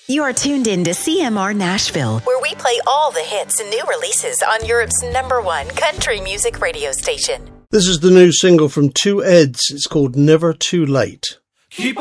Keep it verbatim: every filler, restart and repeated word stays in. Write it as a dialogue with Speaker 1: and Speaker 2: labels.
Speaker 1: You are tuned in to C M R Nashville, where we play all the hits and new releases on Europe's number one country music radio station.
Speaker 2: This is the new single from Two Eds. It's called Never Too Late.
Speaker 3: Keep